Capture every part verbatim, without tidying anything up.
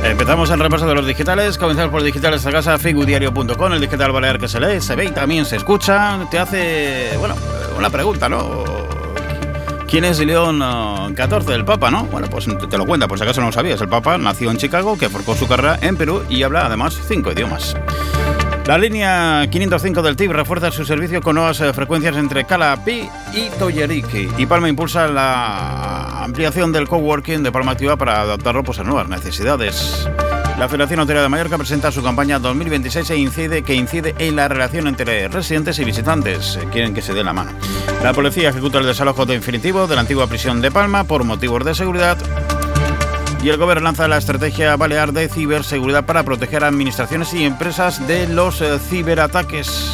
Empezamos el repaso de los digitales. Comenzamos por digitales de casa, figudiario punto com, el digital balear que se lee, se ve y también se escucha. Te hace, bueno, una pregunta, ¿no? ¿Quién es León catorce, el Papa, no? Bueno, pues te lo cuenta, por si acaso no lo sabías. El Papa nació en Chicago, que forjó su carrera en Perú y habla además cinco idiomas. La línea quinientos cinco del T I B refuerza su servicio con nuevas frecuencias entre Calapí y Toyerique. Y Palma impulsa la ampliación del coworking de Palma Activa para adaptarlo pues, a nuevas necesidades. La Federación Hotelería de Mallorca presenta su campaña dos mil veintiséis e incide, que incide en la relación entre residentes y visitantes. Quieren que se dé la mano. La policía ejecuta el desalojo definitivo de la antigua prisión de Palma por motivos de seguridad. Y el Gobierno lanza la estrategia balear de ciberseguridad para proteger a administraciones y empresas de los eh, ciberataques.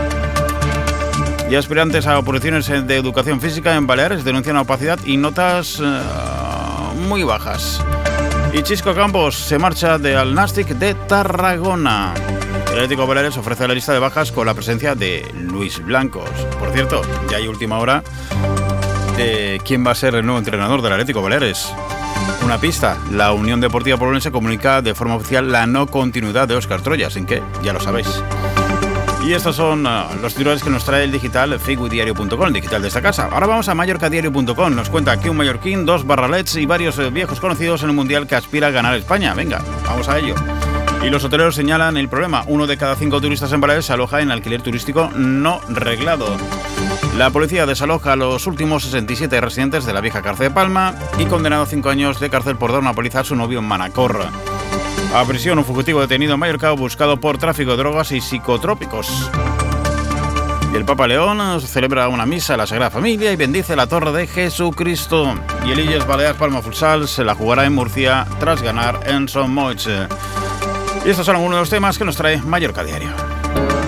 Y aspirantes a oposiciones de educación física en Baleares denuncian opacidad y notas eh, muy bajas. Y Chisco Campos se marcha de Al Nàstic de Tarragona. El Atlético Baleares ofrece la lista de bajas con la presencia de Luis Blancos. Por cierto, ya hay última hora de quién va a ser el nuevo entrenador del Atlético Baleares. Una pista, la Unión Deportiva Poblense comunica de forma oficial la no continuidad de Óscar Troya, sin que ya lo sabéis. Y estos son uh, los titulares que nos trae el digital figudiario punto com, el digital de esta casa. Ahora vamos a mallorcadiario punto com. Nos cuenta que un mallorquín, dos barralets y varios eh, viejos conocidos en el Mundial que aspira a ganar España. Venga, vamos a ello. Y los hoteleros señalan el problema. Uno de cada cinco turistas en Baleares se aloja en alquiler turístico no reglado. La policía desaloja a los últimos sesenta y siete residentes de la vieja cárcel de Palma y condenado a cinco años de cárcel por dar una paliza a su novio en Manacor. A prisión un fugitivo detenido en Mallorca buscado por tráfico de drogas y psicotrópicos. Y el Papa León celebra una misa a la Sagrada Familia y bendice la Torre de Jesucristo. Y el Illes Balears Palma Futsal se la jugará en Murcia tras ganar en Son Moix. Y estos son algunos de los temas que nos trae Mallorca Diario.